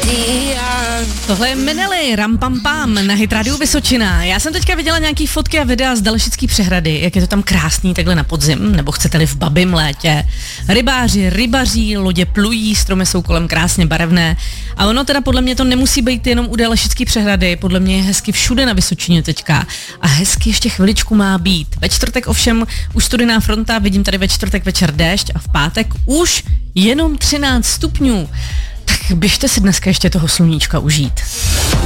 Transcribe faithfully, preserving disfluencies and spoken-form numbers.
Tohle je Minelly, Ram Pam Pam na Hit Radio Vysočina. Já jsem teďka viděla nějaký fotky a videa z Dalešický přehrady, jak je to tam krásný takhle na podzim, nebo chcete-li v babím létě. Rybáři rybaří, lodě plují, stromy jsou kolem krásně barevné. A ono teda podle mě to nemusí být jenom u Dalešický přehrady, podle mě je hezky všude na Vysočině teďka. A hezky ještě chviličku má být. Ve čtvrtek ovšem už studená fronta, vidím tady ve čtvrtek večer déšť a v pátek už jenom třináct stupňů. Tak běžte si dneska ještě toho sluníčka užít.